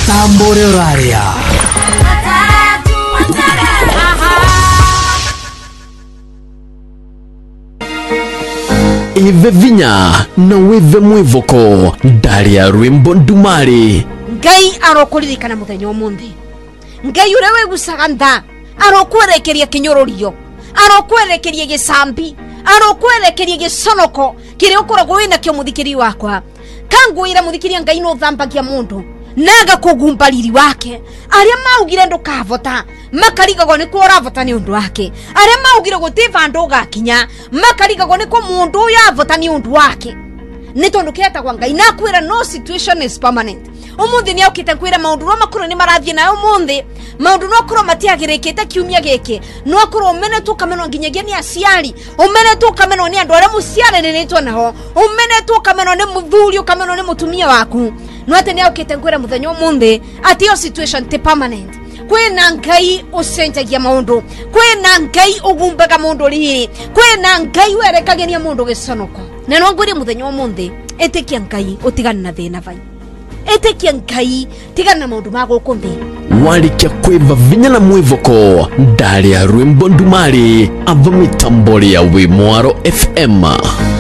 Tambore oraria. Ive vinya na wive mwivoko ndari ya rwimbo ndumari. Ngai arokuririkana muthenya umuthi. Ngai ure wegucaga ntha arokwerekeria kinyororio, arokwerekeria gicambi, arokwerekeria giconoko kiria ukoragwo wina kio muthikiri wakwa. Kangwira muthikiria Ngai no thambagia mundu naga kugumba riri wake. Aria maugire ndukavota makarigagwo ni ko uravota ni undu wake. Aria maugire gutiva ndu gakinya makarigagwo ni ko mundu uyu avota ni undu wake. Ni tondu kietagwa Ngai na kwira no situation is permanent. Umuthi ni aukite kwira maundu no makuru ni marathie nayo umuthi. Maundu no kuro matiagirikite kiumia giki. No kuro umene tu kameno nginyagia ni aciari. Umene tu kameno ni andu aria muciaranirĩtwo naho. Umene tu kameno ni muthuri kameno ni mutumia waku. No ate ni aukite kwira muthenya umuthi ati yo situation ti permanent. Kwina Ngai ucenjagia maundu. Kwina Ngai ugumbaga mundu riri. Kwina Ngai werekagenia mundu giconoko. Na no ngwire muthenya umuthi etikia Ngai utigana na thina vai. Etikia Ngai tigana na maundu maguku nthi. Walikia kwiva vinya na mwivoko ndari ya rwimbo ndumari ava mitambori ya Wimwaro FM.